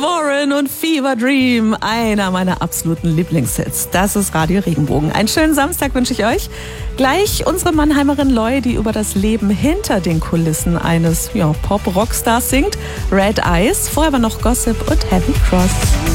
Warren und Fever Dream, einer meiner absoluten Lieblingshits. Das ist Radio Regenbogen. Einen schönen Samstag wünsche ich euch. Gleich unsere Mannheimerin Loy, die über das Leben hinter den Kulissen eines Pop-Rockstars singt. Red Eyes, vorher aber noch Gossip und Heavy Cross.